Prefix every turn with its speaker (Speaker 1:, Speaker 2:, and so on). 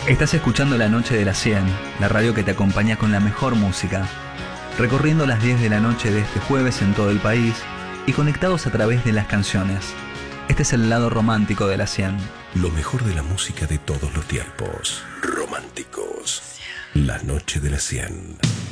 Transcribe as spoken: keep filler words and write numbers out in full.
Speaker 1: Estás escuchando La Noche de las cien, la radio que te acompaña con la mejor música, recorriendo las diez de la noche de este jueves en todo el país y conectados a través de las canciones. Este es el lado romántico de la cien.
Speaker 2: Lo mejor de la música de todos los tiempos. Románticos. La Noche de la cien.